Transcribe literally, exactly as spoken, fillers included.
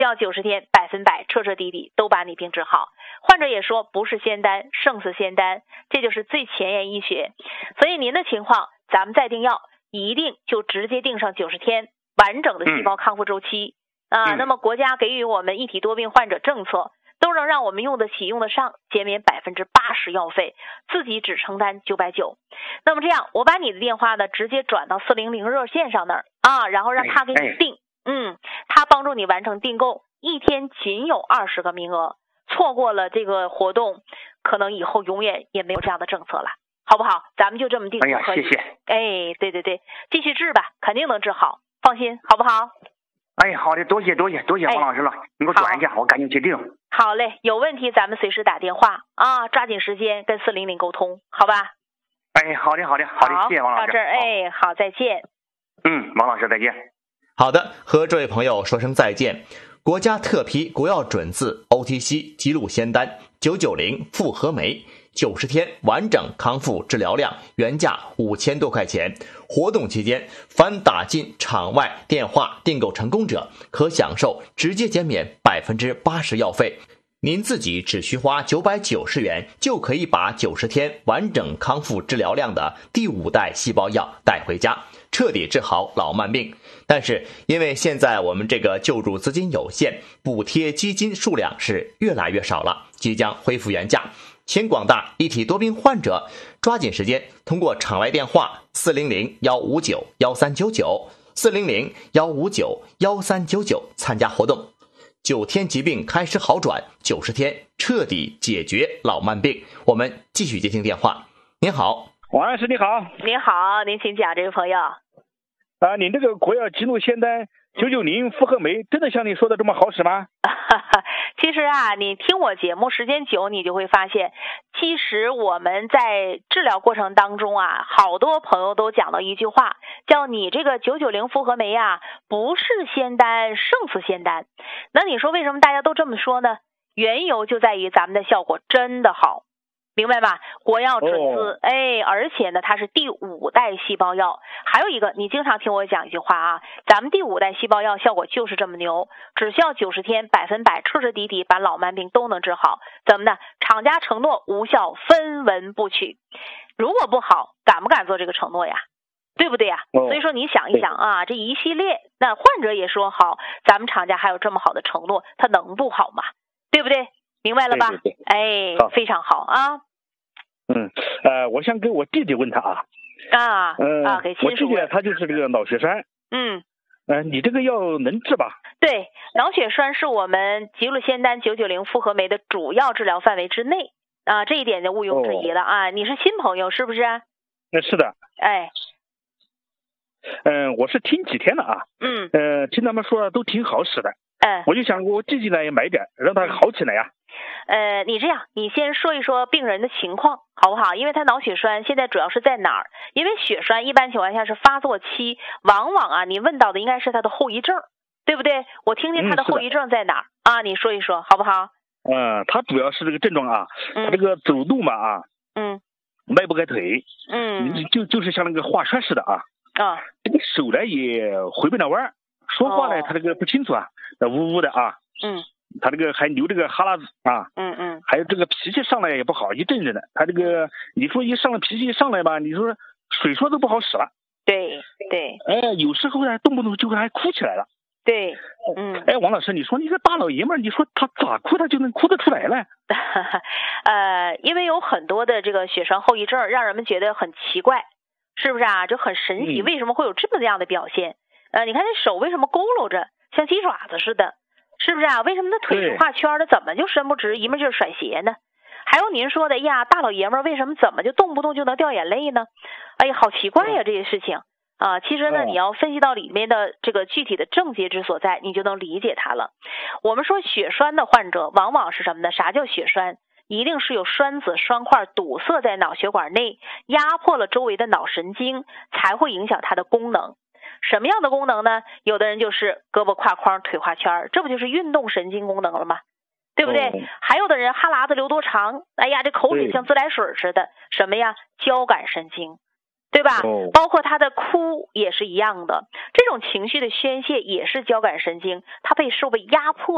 要九十天百分百彻彻底底都把你病治好。患者也说不是仙丹胜似仙丹，这就是最前沿医学。所以您的情况咱们再定药一定就直接定上九十天完整的细胞康复周期、嗯、啊。那么国家给予我们一体多病患者政策都能让我们用得起用得上，减免百分之八十药费，自己只承担九百九。那么这样我把你的电话呢直接转到四零零热线上那儿啊，然后让他给你定，嗯，他帮助你完成订购，一天仅有二十个名额，错过了这个活动，可能以后永远也没有这样的政策了，好不好？咱们就这么定就可以。 哎呀，谢谢。 哎，对对对，继续治吧，肯定能治好，放心，好不好？ 哎，好的，多谢多谢多谢王老师了，哎、你给我转一下，我赶紧去定。 好嘞，有问题咱们随时打电话啊，抓紧时间跟四零零沟通，好吧？ 哎，好的好的好的，谢谢王老师。 到这儿，哎，好，再见。 嗯，王老师再见。 好的，和这位朋友说声再见。国家特批国药准字 O T C 吉鹿仙丹九九零复合酶，九十天完整康复治疗量，原价五千多块钱。活动期间，凡打进场外电话订购成功者，可享受直接减免百分之八十药费。您自己只需花九百九十元，就可以把九十天完整康复治疗量的第五代细胞药带回家，彻底治好老慢病。但是因为现在我们这个救助资金有限，补贴基金数量是越来越少了，即将恢复原价，请广大一体多病患者抓紧时间，通过场外电话四零零一五九一三九九 四零零一五九一三九九参加活动。九天疾病开始好转，九十天彻底解决老慢病。我们继续接听电话。您好， 王老师你好。 您好，您请讲，这位朋友。 啊，你这个国药吉鹿仙丹九九零复合酶真的像你说的这么好使吗？ 其实啊，你听我节目时间久，你就会发现，其实我们在治疗过程当中啊，好多朋友都讲到一句话，叫你这个九九零复合酶啊，不是仙丹胜似仙丹。那你说为什么大家都这么说呢？缘由就在于咱们的效果真的好。明白吧？国药准字，哎，而且呢，它是第五代细胞药。还有一个，你经常听我讲一句话啊，咱们第五代细胞药效果就是这么牛，只需要九十天，百分百彻彻底底把老慢病都能治好。怎么呢？厂家承诺无效，分文不取。如果不好，敢不敢做这个承诺呀？对不对呀？ 哦、 所以说你想一想啊，这一系列，那患者也说好，咱们厂家还有这么好的承诺，他能不好吗？对不对？明白了吧？ 对对对， 哎，非常好啊。 嗯，呃，我想给我弟弟问他啊。 啊， 嗯、呃， 啊，给亲属问。 我弟弟他就是这个脑血栓。 嗯。 呃，你这个药能治吧？ 对，脑血栓是我们吉鹿仙丹九九零复合酶的主要治疗范围之内啊，这一点就毋庸置疑了啊。哦、你是新朋友是不是？ 那是的。 哎。 嗯、呃，我是听几天了啊。 嗯。 呃，听他们说都挺好使的。 嗯。 我就想我弟弟呢也买点，让他好起来呀。 呃，你这样，你先说一说病人的情况，好不好？因为他脑血栓现在主要是在哪儿？因为血栓一般情况下是发作期，往往啊，你问到的应该是他的后遗症，对不对？我听听他的后遗症在哪儿、嗯、啊？你说一说，好不好？ 嗯，他主要是这个症状啊，嗯、他这个走路嘛啊， 嗯， 迈不开腿， 嗯， 就就是像那个画圈似的啊， 啊， 这个手呢也回不了弯，说话呢、哦、他这个不清楚啊，呜呜的啊， 嗯。 他这个还流这个哈喇子啊， 嗯嗯， 还有这个脾气上来也不好，一阵阵的。他这个你说一上来脾气一上来吧，你说水说都不好使了。 对对。 哎，有时候呢，动不动就还哭起来了。 对，嗯。 哎，王老师，你说你个大老爷们儿，你说他咋哭他就能哭得出来了？ 呃，因为有很多的这个血栓后遗症，让人们觉得很奇怪，是不是啊？就很神奇， 嗯、 为什么会有这么样的表现？呃，你看那手为什么佝偻着，像鸡爪子似的？是不是啊？为什么那腿是画圈的，怎么就伸不直，一面劲儿甩鞋呢？还有您说的呀，大老爷们儿为什么怎么就动不动就能掉眼泪呢？哎呀，好奇怪呀，这些事情啊！其实呢，你要分析到里面的这个具体的症结之所在，你就能理解它了。我们说血栓的患者往往是什么呢？啥叫血栓？一定是有栓子栓块堵塞在脑血管内，压迫了周围的脑神经，才会影响它的功能。什么样的功能呢？有的人就是胳膊挎框腿画圈，这不就是运动神经功能了吗？对不对？ 哦、 还有的人哈喇子流多长，哎呀，这口水像自来水似的，什么呀？交感神经，对吧？ 哦、 包括他的哭也是一样的，这种情绪的宣泄也是交感神经，它被受被压迫。